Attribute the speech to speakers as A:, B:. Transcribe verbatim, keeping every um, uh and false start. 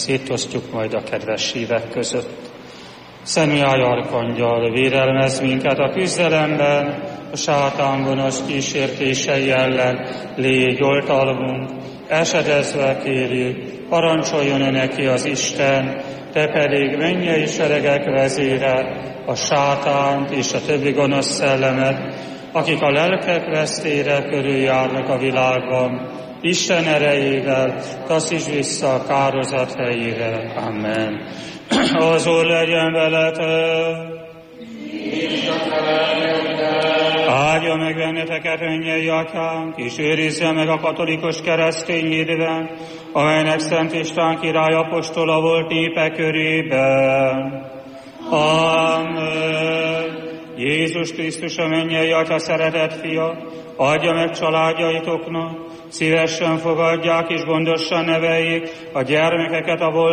A: szétosztjuk majd a kedves hívek között. Szent Mihály arkangyal, védelmezz minket a küzdelemben, a sátán gonosz kísértései ellen, légy oltalmunk, esedezve kérjük, parancsoljon neki az Isten, te pedig mennyei seregek vezére, a sátánt és a többi gonosz szellemet, akik a lelkek vesztére körüljárnak a világban, Isten erejével taszíts vissza a kározat helyére. Amen. Az Úr legyen veletek. Áldja meg benneteket, mennyei Atyánk, és őrizze meg a katolikus keresztény hídben, amelynek Szent István király apostola volt népek körében. Amen. Jézus Krisztus, a mennyei Atya szeretett fia, adja meg családjaitoknak, szívesen fogadják és gondosan neveljék a gyermekeket a volt